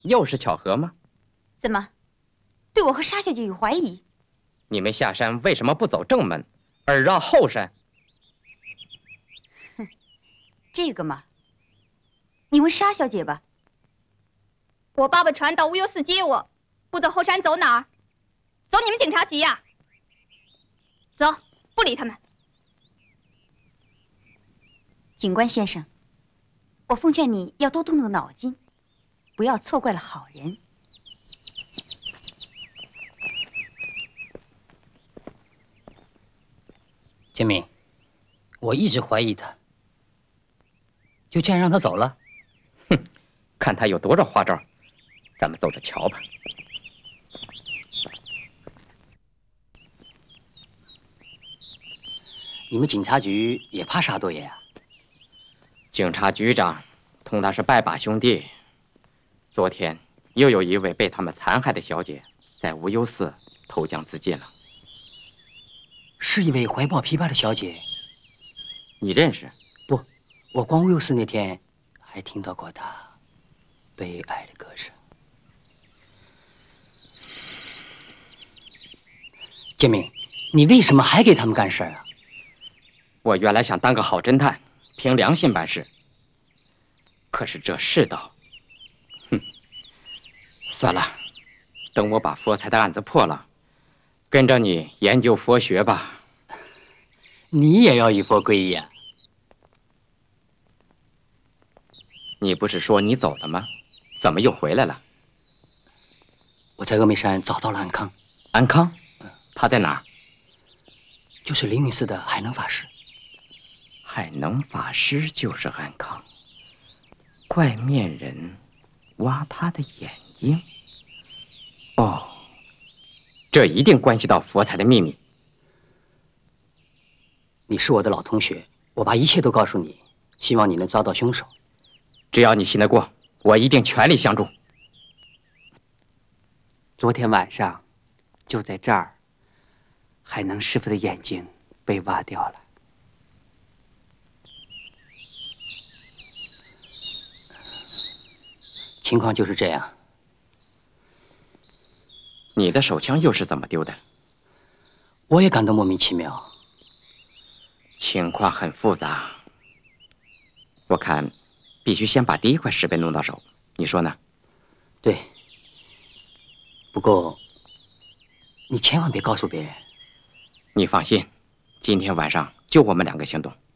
又是巧合吗？ 怎么，对我和沙小姐有怀疑？ 你们下山为什么不走正门，而绕后山？ 哼，这个嘛，你问沙小姐吧。 我爸爸传到无忧寺接我，不走后山走哪儿？走你们警察局呀！走，不理他们。 警官先生，我奉劝你要多动动脑筋，不要错怪了好人。 建明，我一直怀疑他，就这样让他走了？ 哼，看他有多少花招，咱们走着瞧吧。 你们警察局也怕沙多爷啊？ 警察局长同他是拜把兄弟。昨天又有一位被他们残害的小姐在无忧寺投江自尽了。 是一位怀抱琵琶的小姐。 你认识？ 不，我逛无忧寺那天还听到过她悲哀的歌声。建明，你为什么还给他们干事啊？ 我原来想当个好侦探，凭良心办事。可是这世道，算了，等我把佛财的案子破了，跟着你研究佛学吧。 你也要以佛皈依啊？ 你不是说你走了吗？怎么又回来了？ 我在峨眉山找到了安康。 安康？他在哪儿？ 就是灵云寺的海能法师。 海能法师就是安康。怪面人挖他的眼睛。哦，这一定关系到佛财的秘密。 你是我的老同学，我把一切都告诉你，希望你能抓到凶手。 只要你信得过，我一定全力相助。 昨天晚上，就在这儿，海能师傅的眼睛被挖掉了。 情况就是这样。 你的手枪又是怎么丢的？ 我也感到莫名其妙。 情况很复杂，我看必须先把第一块石碑弄到手，你说呢？ 对。不过，你千万别告诉别人。 你放心，今天晚上就我们两个行动。